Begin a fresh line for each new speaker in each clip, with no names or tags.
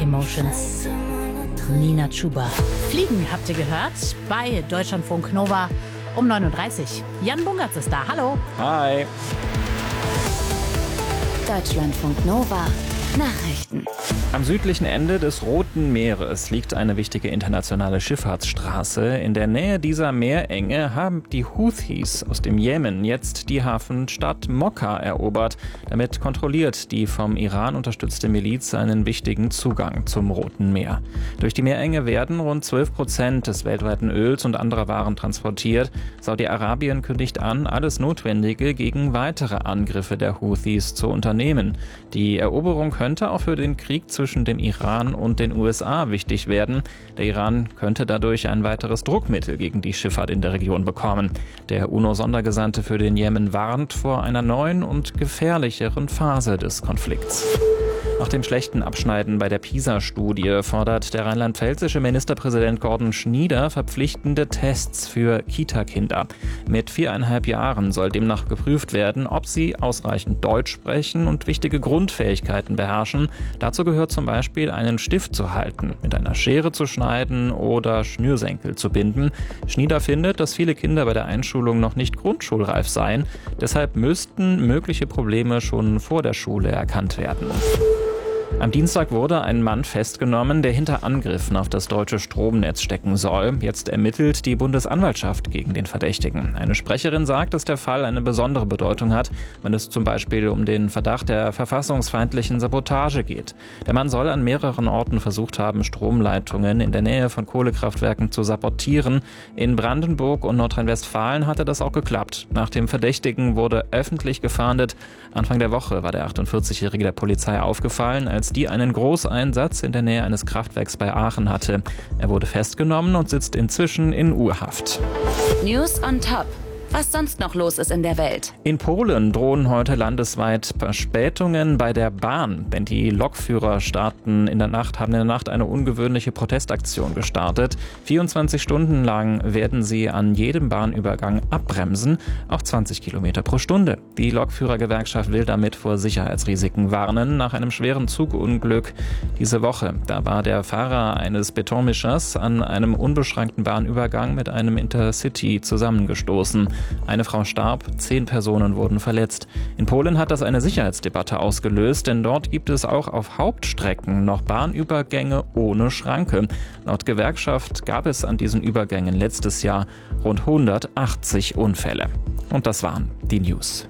Emotions. Nina Chuba. Fliegen habt ihr gehört bei Deutschlandfunk Nova um 9.30 Uhr. Jan Bungertz ist da. Hallo.
Hi.
Deutschlandfunk Nova. Nachrichten.
Am südlichen Ende des Roten Meeres liegt eine wichtige internationale Schifffahrtsstraße. In der Nähe dieser Meerenge haben die Houthis aus dem Jemen jetzt die Hafenstadt Mokka erobert. Damit kontrolliert die vom Iran unterstützte Miliz einen wichtigen Zugang zum Roten Meer. Durch die Meerenge werden rund 12% des weltweiten Öls und anderer Waren transportiert. Saudi-Arabien kündigt an, alles Notwendige gegen weitere Angriffe der Houthis zu unternehmen. Die Eroberung könnte auch für den Krieg zwischen dem Iran und den USA wichtig werden. Der Iran könnte dadurch ein weiteres Druckmittel gegen die Schifffahrt in der Region bekommen. Der UNO-Sondergesandte für den Jemen warnt vor einer neuen und gefährlicheren Phase des Konflikts. Nach dem schlechten Abschneiden bei der PISA-Studie fordert der rheinland-pfälzische Ministerpräsident Gordon Schnieder verpflichtende Tests für Kita-Kinder. Mit 4,5 Jahren soll demnach geprüft werden, ob sie ausreichend Deutsch sprechen und wichtige Grundfähigkeiten beherrschen. Dazu gehört zum Beispiel, einen Stift zu halten, mit einer Schere zu schneiden oder Schnürsenkel zu binden. Schnieder findet, dass viele Kinder bei der Einschulung noch nicht grundschulreif seien. Deshalb müssten mögliche Probleme schon vor der Schule erkannt werden. Am Dienstag wurde ein Mann festgenommen, der hinter Angriffen auf das deutsche Stromnetz stecken soll. Jetzt ermittelt die Bundesanwaltschaft gegen den Verdächtigen. Eine Sprecherin sagt, dass der Fall eine besondere Bedeutung hat, wenn es zum Beispiel um den Verdacht der verfassungsfeindlichen Sabotage geht. Der Mann soll an mehreren Orten versucht haben, Stromleitungen in der Nähe von Kohlekraftwerken zu sabotieren. In Brandenburg und Nordrhein-Westfalen hatte das auch geklappt. Nach dem Verdächtigen wurde öffentlich gefahndet. Anfang der Woche war der 48-Jährige der Polizei aufgefallen, als die einen Großeinsatz in der Nähe eines Kraftwerks bei Aachen hatte. Er wurde festgenommen und sitzt inzwischen in U-Haft.
News on Top. Was sonst noch los ist in der Welt.
In Polen drohen heute landesweit Verspätungen bei der Bahn, denn die Lokführer haben in der Nacht eine ungewöhnliche Protestaktion gestartet. 24 Stunden lang werden sie an jedem Bahnübergang abbremsen, auch 20 Kilometer pro Stunde. Die Lokführergewerkschaft will damit vor Sicherheitsrisiken warnen, nach einem schweren Zugunglück diese Woche. Da war der Fahrer eines Betonmischers an einem unbeschränkten Bahnübergang mit einem Intercity zusammengestoßen. Eine Frau starb, 10 Personen wurden verletzt. In Polen hat das eine Sicherheitsdebatte ausgelöst, denn dort gibt es auch auf Hauptstrecken noch Bahnübergänge ohne Schranke. Laut Gewerkschaft gab es an diesen Übergängen letztes Jahr rund 180 Unfälle. Und das waren die News.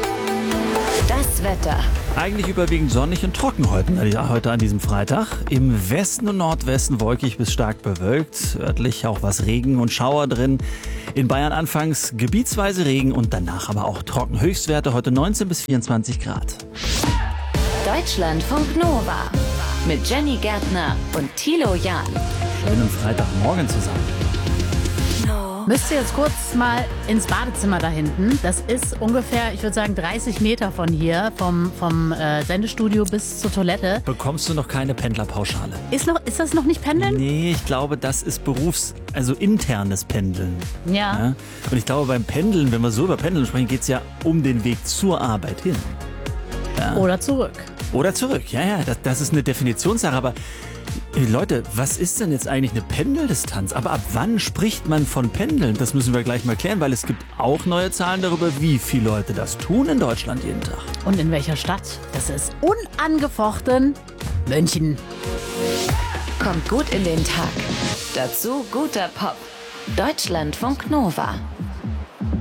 Das Wetter.
Eigentlich überwiegend sonnig und trocken heute an diesem Freitag. Im Westen und Nordwesten wolkig bis stark bewölkt. Örtlich auch was Regen und Schauer drin. In Bayern anfangs gebietsweise Regen und danach aber auch trocken. Höchstwerte heute 19 bis 24 Grad.
Deutschlandfunk Nova. Mit Jenny Gärtner und Thilo Jahn.
Schönen Freitagmorgen zusammen.
Müsst ihr jetzt kurz mal ins Badezimmer da hinten. Das ist ungefähr, ich würde sagen, 30 Meter von hier, vom Sendestudio bis zur Toilette.
Bekommst du noch keine Pendlerpauschale?
Ist das noch nicht Pendeln?
Nee, ich glaube, das ist internes Pendeln.
Ja.
Und ich glaube, beim Pendeln, wenn wir so über Pendeln sprechen, geht es ja um den Weg zur Arbeit hin. Ja.
Oder zurück.
Oder zurück, ja, das ist eine Definitionssache, aber Leute, was ist denn jetzt eigentlich eine Pendeldistanz? Aber ab wann spricht man von Pendeln? Das müssen wir gleich mal klären, weil es gibt auch neue Zahlen darüber, wie viele Leute das tun in Deutschland jeden Tag.
Und in welcher Stadt? Das ist unangefochten München.
Kommt gut in den Tag. Dazu guter Pop. Deutschlandfunk Nova.